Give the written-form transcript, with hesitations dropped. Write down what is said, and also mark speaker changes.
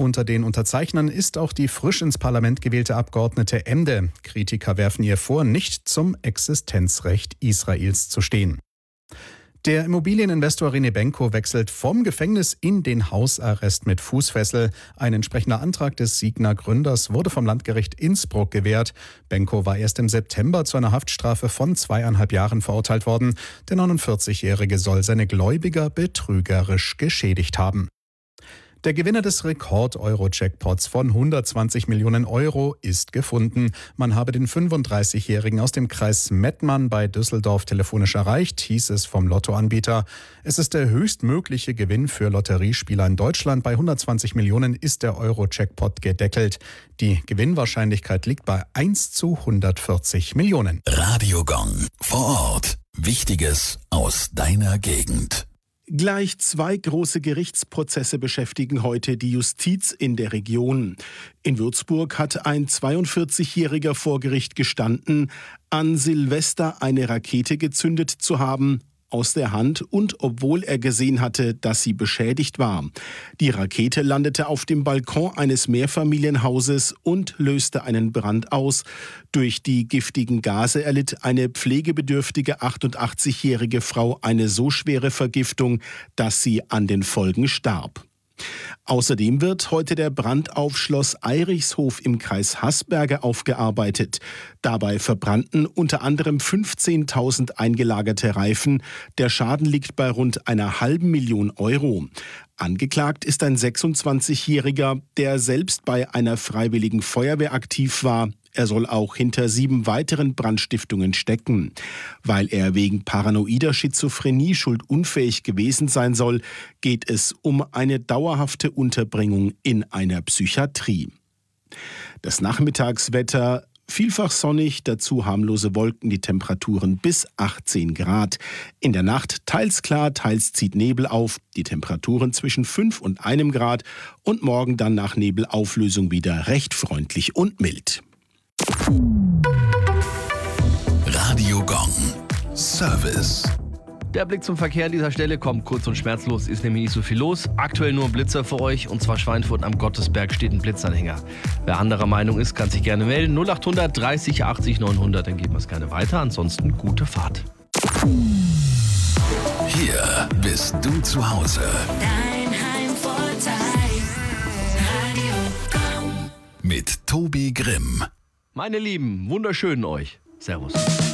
Speaker 1: Unter den Unterzeichnern ist auch die frisch ins Parlament gewählte Abgeordnete Emde. Kritiker werfen ihr vor, nicht zum Existenzrecht Israels zu stehen. Der Immobilieninvestor René Benko wechselt vom Gefängnis in den Hausarrest mit Fußfessel. Ein entsprechender Antrag des Signa Gründers wurde vom Landgericht Innsbruck gewährt. Benko war erst im September zu einer Haftstrafe von 2,5 Jahren verurteilt worden. Der 49-Jährige soll seine Gläubiger betrügerisch geschädigt haben. Der Gewinner des Rekord-Euro-Jackpots von 120 Millionen Euro ist gefunden. Man habe den 35-Jährigen aus dem Kreis Mettmann bei Düsseldorf telefonisch erreicht, hieß es vom Lottoanbieter. Es ist der höchstmögliche Gewinn für Lotteriespieler in Deutschland. Bei 120 Millionen ist der Euro-Jackpot gedeckelt. Die Gewinnwahrscheinlichkeit liegt bei 1 zu 140 Millionen.
Speaker 2: Radio Gong. Vor Ort. Wichtiges aus deiner Gegend.
Speaker 3: Gleich 2 große Gerichtsprozesse beschäftigen heute die Justiz in der Region. In Würzburg hat ein 42-Jähriger vor Gericht gestanden, an Silvester eine Rakete gezündet zu haben, aus der Hand und obwohl er gesehen hatte, dass sie beschädigt war. Die Rakete landete auf dem Balkon eines Mehrfamilienhauses und löste einen Brand aus. Durch die giftigen Gase erlitt eine pflegebedürftige 88-jährige Frau eine so schwere Vergiftung, dass sie an den Folgen starb. Außerdem wird heute der Brand auf Schloss Eirichshof im Kreis Haßberge aufgearbeitet. Dabei verbrannten unter anderem 15.000 eingelagerte Reifen. Der Schaden liegt bei rund 500.000 Euro. Angeklagt ist ein 26-Jähriger, der selbst bei einer freiwilligen Feuerwehr aktiv war. Er soll auch hinter 7 weiteren Brandstiftungen stecken. Weil er wegen paranoider Schizophrenie schuldunfähig gewesen sein soll, geht es um eine dauerhafte Unterbringung in einer Psychiatrie. Das Nachmittagswetter: vielfach sonnig, dazu harmlose Wolken, die Temperaturen bis 18 Grad. In der Nacht teils klar, teils zieht Nebel auf, die Temperaturen zwischen 5 und 1 Grad und morgen dann nach Nebelauflösung wieder recht freundlich und mild.
Speaker 2: Radio Gong. Service.
Speaker 4: Der Blick zum Verkehr an dieser Stelle kommt kurz und schmerzlos, ist nämlich nicht so viel los. Aktuell nur ein Blitzer für euch, und zwar Schweinfurt am Gottesberg steht ein Blitzanhänger. Wer anderer Meinung ist, kann sich gerne melden. 0800 30 80 900, dann geben wir es gerne weiter. Ansonsten gute Fahrt.
Speaker 2: Hier bist du zu Hause.
Speaker 5: Dein Heimvorteil. Radio Gong.
Speaker 2: Mit Tobi Grimm.
Speaker 4: Meine Lieben, wunderschön euch. Servus.